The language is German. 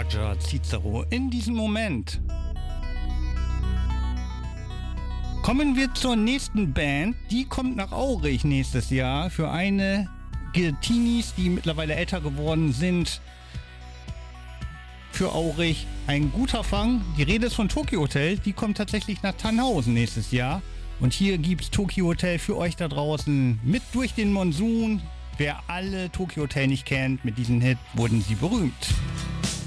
Roger Cicero in diesem Moment. Kommen wir zur nächsten Band. Die kommt nach Aurich nächstes Jahr für einige Teenies, die mittlerweile älter geworden sind. Für Aurich ein guter Fang. Die Rede ist von Tokio Hotel. Die kommt tatsächlich nach Tannhausen nächstes Jahr. Und hier gibt's Tokio Hotel für euch da draußen mit Durch den Monsun. Wer alle Tokio Hotel nicht kennt, mit diesem Hit wurden sie berühmt.